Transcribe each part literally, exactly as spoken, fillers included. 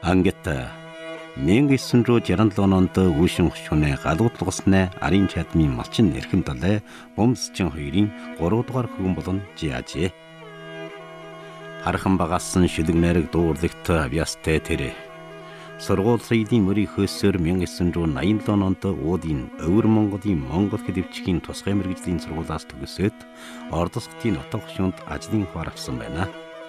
ангетта 천구백육십칠 онд үүшин хөшүүнэ галуудлгоснэ арын чадмын малчин эрхэм далай бомсчин хоёрын гурав дугаар хөвгөн болон жиажээ. Хархан багассан шүлэг найраг дуурлагт авьяастай тэрэ. Сургууль соёлын мөрийг хөөсөөр 천구백팔십칠 онд уудын өвөр Монголын Монгол хэлвчгийн тусгай мэргэжлийн сургуулиас төгсөөд Ордосготын нутаг хөшөөнд ажлын хуваар авсан байна.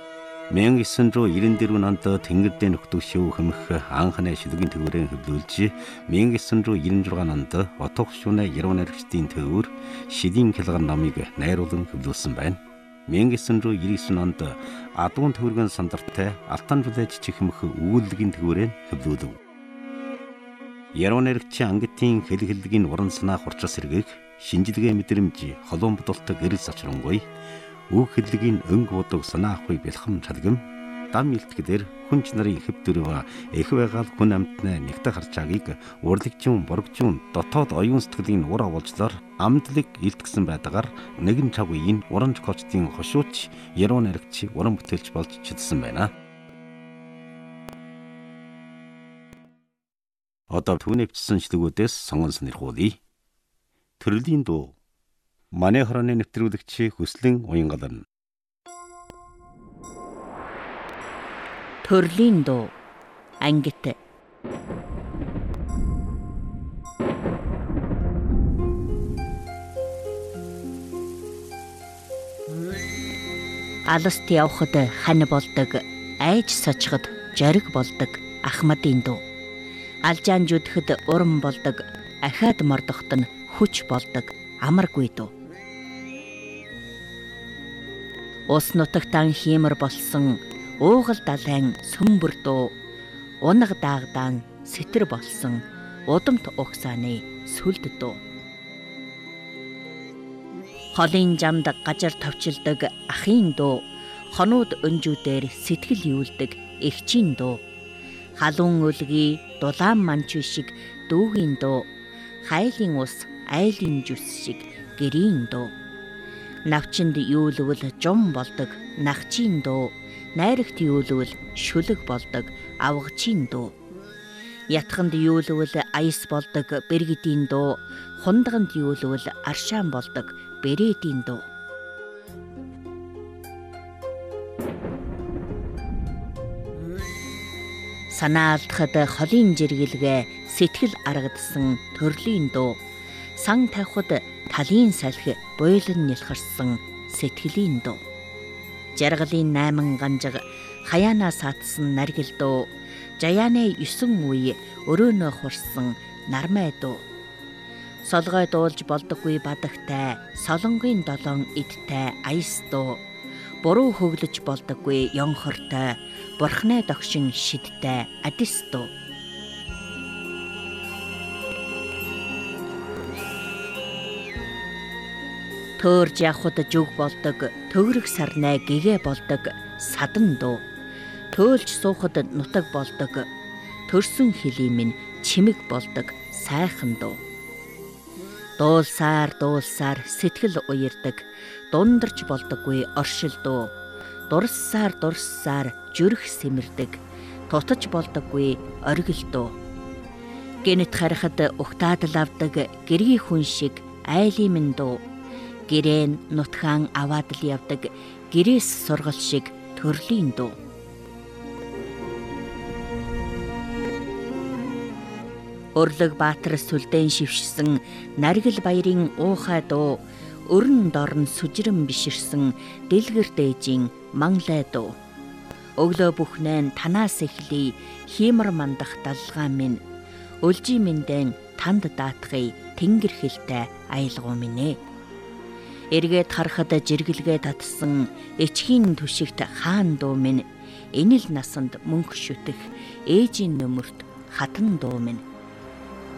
천구백구십사 онд Тэнгэрдээ нөхдөгшөө хэмэх анхны шүлгийн төвөрөө хөвлүүлж, 천구백구십육 онд отог хөшүүнэ яруу найрагчдын төвөр шидийн хялган намыг найруулан хөвлүүлсэн байна. 천구백구십구 онд адуун төвөргөн сандартай алтан жулайч чихмэх үүлгийн төвөрөө хөвлүүлв. Яруу найрагчийн ангитын хэлхэлгийн уран санаа хурцас сэргэх шинжилгээ мэдрэмж холон бодолт гэрэл сачрангуй үг хэллэгийн өнг бодог санаа авахыг бэлхэм чалгим дам илтгэлэр хүнч нарын ихэв дөрөв их байгаал хүн амтны нэгтэ харчаагийг урлагчун боргчун дотоод оюун сэтгэлийн ур авалжлаар амдлыг илтгэсэн байдгаар нэгэн цаг үеийн уранч коочдын хошууч яруу найрагч уран бүтээлч болж чидсэн байна. Одоо түүнэвчсэн шлэгүүдээс сонгон сонирхуулъя. Төрлийн дуу. Манай хорооны нэвтрүүлэгч Хүслэн Уянгалан. Төрлийн дуу. Ангит. Аласт явхад хань болдог, айж сочход жариг болдог Ахмадын дуу. Алжаан жүдэхэд уран болдог, ахаад мордоход нь хүч болдог Амаргүй дуу. Ус нутагтан хиймэр болсон уугал далайн сөмбөр дуу, унаг даагдаан сэтэр болсон удамт угсааны сүлд дуу. Холын жамд гажар товчилдаг ахын дуу, хонууд өнжүүдээр сэтгэл юулдаг эгчийн дуу. Халуун өлгий дулаан манч шиг дүүгийн дуу, хайлын ус айлын жүс шиг гэрийн дуу. Навчинд юулвал жум болдог нахчийн дуу, найрагт юулвал шүлэг болдог авгачийн дуу. Ятханд юулвал аяс болдог бэргэдийн дуу, хундганд юулвал аршаан болдог бэрээдийн дуу. Санаа алдахад холын жиргэлгээ сэтгэл аргадсан төрлийн дуу, сан тавхад талын салхи буйлан нэлхэрсэн сэтгэлийн дуу. Жаргалын найман ганжиг хаяанаа саатсан наргил дуу, жаяаны есөн үе өрөөнөө хурсан нармай дуу. Солгой дуулж болдоггүй бадагтай, солонгийн долоон идтэй аяс дуу, буруу хөглөж болдоггүй ёнхортой, бурхны догшин шидтэй адис дуу. Төөрж явхад жүг болдог, төгрөг сарнай гэгээ болдог садан дуу. Төөлж суухад нутаг болдог, төрсөн хилий минь чимэг болдог сайхан дуу. Дуулсаар дуулсаар сэтгэл уярдаг, дундарч болдоггүй оршил дуу. Дурссаар дурссаар жүрх сэмэрдэг, тутаж болдоггүй оргил дуу. Гэнэт харахад ухтаадал авдаг гэргийн хүн шиг айлын минь дуу. Гэрэн нутгаан аваад л явдаг гэрээс сургал шиг төрлийн дуу. Өрлөг Баатар сүлдэн шившсэн наргил баярын уухай дуу, өрн дорн сүжрэн биширсэн дэлгэр дээжийн манлай дуу. Өглөө бүхнэн танаас эхлий хиймэр мандах даллгаан минь, өлжи мэндэн танд даатхыг тэнгэр хэлтэй аялгуу минь. Эргээд харахад жиргэлгээ татсан эчхийн түшигт хаан дуу минь, энэл насанд мөнх шүтэх ээжийн нөмөрт хатан дуу минь.